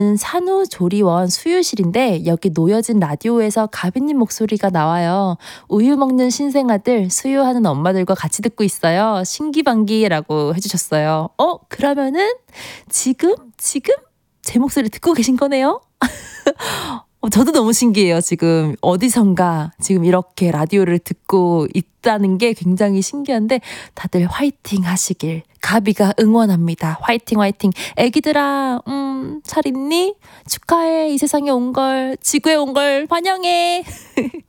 산후조리원 수유실인데 여기 놓여진 라디오에서 가비님 목소리가 나와요. 우유 먹는 신생아들 수유하는 엄마들과 같이 듣고 있어요. 신기반기라고 해주셨어요. 그러면은 지금 제 목소리 듣고 계신 거네요? 저도 너무 신기해요. 지금 어디선가 지금 이렇게 라디오를 듣고 있다는 게 굉장히 신기한데 다들 화이팅 하시길 가비가 응원합니다. 화이팅 화이팅. 애기들아 잘 있니? 축하해. 이 세상에 온 걸 지구에 온 걸 환영해.